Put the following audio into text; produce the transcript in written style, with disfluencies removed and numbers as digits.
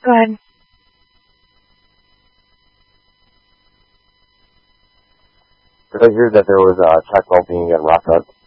Go ahead. Did I hear that there was a check opening in Rock Cut?